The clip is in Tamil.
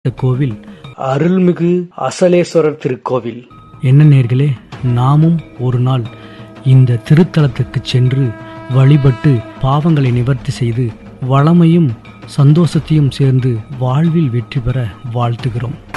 கோவில் அருள்மிகு அசலேஸ்வரர் திருக்கோவில். என்ன நேர்களே, நாமும் ஒரு நாள் இந்த திருத்தலத்துக்கு சென்று வழிபட்டு பாவங்களை நிவர்த்தி செய்து வளமையும் சந்தோஷத்தையும் சேர்ந்து வாழ்வில் வெற்றி பெற வாழ்த்துகிறோம்.